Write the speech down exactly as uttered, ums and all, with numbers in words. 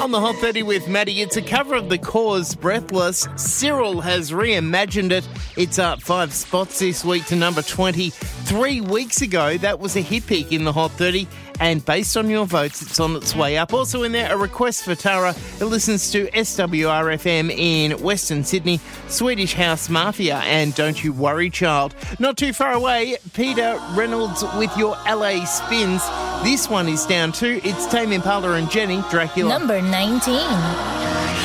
On the Hot thirty with Maddie, it's a cover of The Cause, Breathless. Cyril has reimagined it. It's up five spots this week to number twenty. Three weeks ago, that was a hit pick in the Hot thirty. And based on your votes, it's on its way up. Also in there, a request for Tara, who listens to S W R F M in Western Sydney, Swedish House Mafia, and Don't You Worry Child. Not too far away, Peter Reynolds with your L A Spins. This one is down too. It's Tame Impala and Jenny, Dracula. Number nineteen.